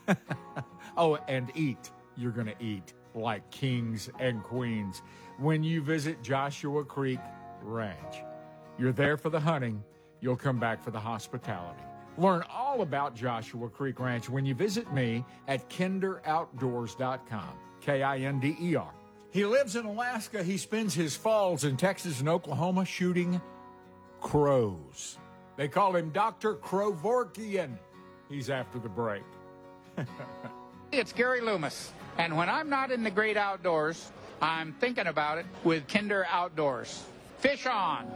Oh, and eat. You're going to eat like kings and queens when you visit Joshua Creek Ranch. You're there for the hunting. You'll come back for the hospitality. Learn all about Joshua Creek Ranch when you visit me at kinderoutdoors.com, Kinder. He lives in Alaska. He spends his falls in Texas and Oklahoma shooting crows. They call him Dr. Crovorkian. He's after the break. It's Gary Loomis, and when I'm not in the great outdoors, I'm thinking about it with Kinder Outdoors. Fish on!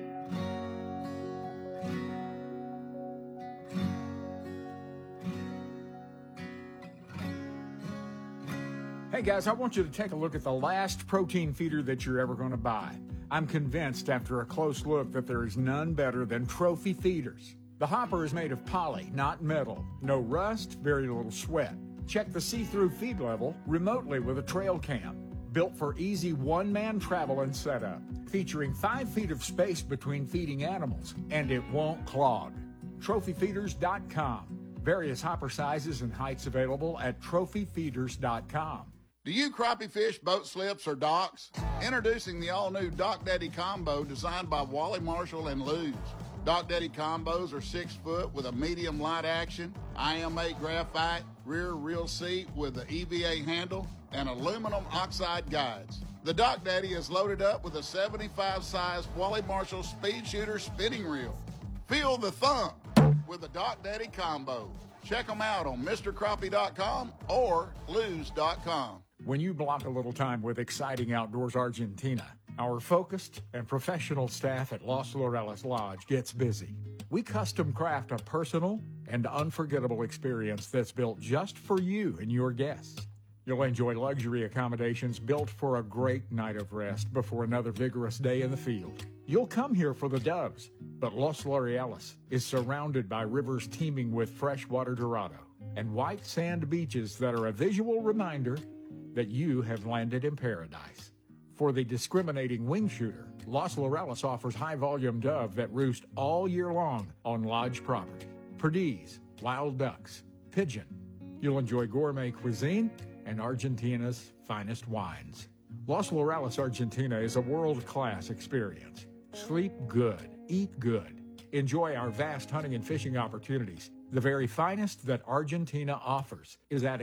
Hey guys, I want you to take a look at the last protein feeder that you're ever going to buy. I'm convinced after a close look that there is none better than Trophy Feeders. The hopper is made of poly, not metal. No rust, very little sweat. Check the see-through feed level remotely with a trail cam. Built for easy one-man travel and setup. Featuring 5 feet of space between feeding animals, and it won't clog. TrophyFeeders.com. Various hopper sizes and heights available at TrophyFeeders.com. Do you crappie fish boat slips or docks? Introducing the all-new Dock Daddy Combo designed by Wally Marshall and Luz. Dock Daddy Combos are 6 foot with a medium light action, IM8 graphite, rear reel seat with the EVA handle, and aluminum oxide guides. The Dock Daddy is loaded up with a 75 size Wally Marshall Speed Shooter spinning reel. Feel the thump with the Dock Daddy Combo. Check them out on MrCrappie.com or Luz.com. When you block a little time with Exciting Outdoors Argentina, our focused and professional staff at Los Laureles Lodge gets busy. We custom craft a personal and unforgettable experience that's built just for you and your guests. You'll enjoy luxury accommodations built for a great night of rest before another vigorous day in the field. You'll come here for the doves, but Los Laureles is surrounded by rivers teeming with freshwater dorado and white sand beaches that are a visual reminder that you have landed in paradise. For the discriminating wing shooter, Los Laureles offers high-volume dove that roost all year long on lodge property. Perdiz, wild ducks, pigeon. You'll enjoy gourmet cuisine and Argentina's finest wines. Los Laureles, Argentina is a world-class experience. Sleep good, eat good. Enjoy our vast hunting and fishing opportunities. The very finest that Argentina offers is at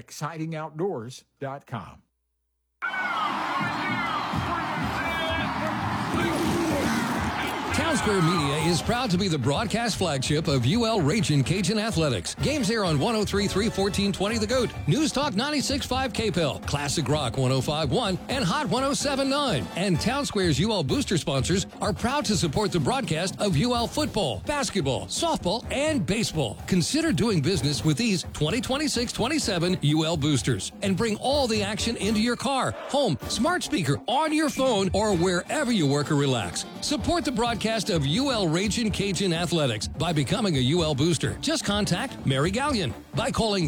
excitingoutdoors.com. Town Square Media is proud to be the broadcast flagship of UL Ragin' Cajun Athletics. Games here on 103.3 1420 The Goat, News Talk 96.5 KPEL, Classic Rock 105.1, and Hot 107.9. And Town Square's UL Booster sponsors are proud to support the broadcast of UL football, basketball, softball, and baseball. Consider doing business with these 2026-27 UL Boosters and bring all the action into your car, home, smart speaker, on your phone, or wherever you work or relax. Support the broadcast of UL Ragin' Cajun Athletics by becoming a UL Booster. Just contact Mary Gallion by calling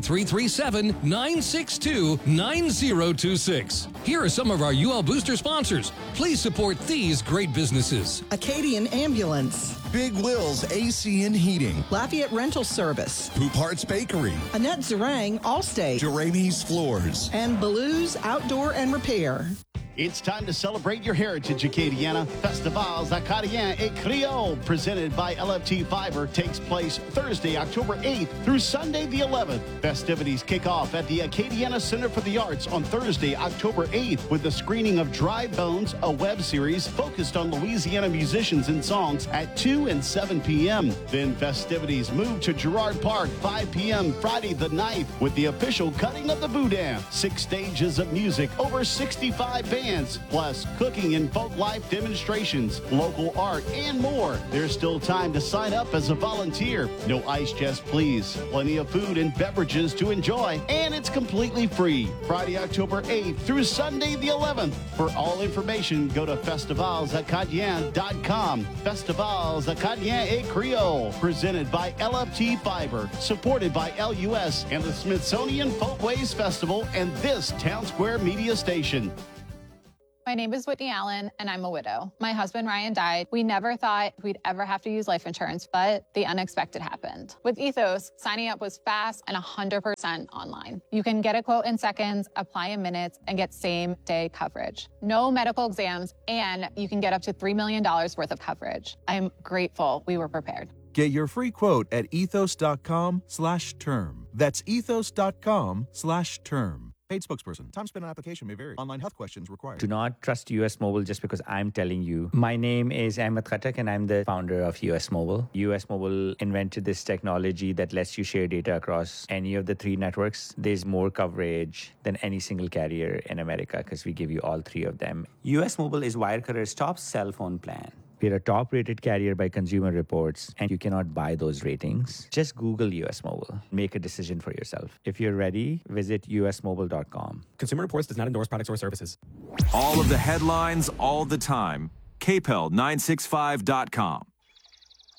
337-962-9026. Here are some of our UL Booster sponsors. Please support these great businesses. Acadian Ambulance, Big Will's AC and Heating, Lafayette Rental Service, Poop Hearts Bakery, Annette Zarang, Allstate, Jeremy's Floors, and Baloo's Outdoor and Repair. It's time to celebrate your heritage, Acadiana. Festivals Acadien et Creole, presented by LFT Fiber, takes place Thursday, October 8th through Sunday the 11th. Festivities kick off at the Acadiana Center for the Arts on Thursday, October 8th, with the screening of Dry Bones, a web series focused on Louisiana musicians and songs at 2 and 7 p.m. Then festivities move to Girard Park, 5 p.m. Friday the 9th, with the official cutting of the Boudin. 6 stages of music, over 65 bands, plus cooking and folk life demonstrations, local art, and more. There's still time to sign up as a volunteer. No ice chest, please. Plenty of food and beverages to enjoy, and it's completely free. Friday, October 8th through Sunday the 11th. For all information, go to festivalsacadien.com. Festivals Acadien et Creole, presented by LFT Fiber, supported by LUS and the Smithsonian Folkways Festival and this Town Square Media Station. My name is Whitney Allen, and I'm a widow. My husband, Ryan, died. We never thought we'd ever have to use life insurance, but the unexpected happened. With Ethos, signing up was fast and 100% online. You can get a quote in seconds, apply in minutes, and get same-day coverage. No medical exams, and you can get up to $3 million worth of coverage. I'm grateful we were prepared. Get your free quote at ethos.com/term. That's ethos.com/term. Paid spokesperson. Time spent on application may vary. Online health questions required. Do not trust US Mobile just because I'm telling you. My name is Ahmed Khattak and I'm the founder of US Mobile. US Mobile invented this technology that lets you share data across any of the 3 networks. There's more coverage than any single carrier in America because we give you all 3 of them. US Mobile is Wirecutter's top cell phone plan. We're a top-rated carrier by Consumer Reports, and you cannot buy those ratings. Just Google US Mobile. Make a decision for yourself. If you're ready, visit usmobile.com. Consumer Reports does not endorse products or services. All of the headlines, all the time. KPEL965.com.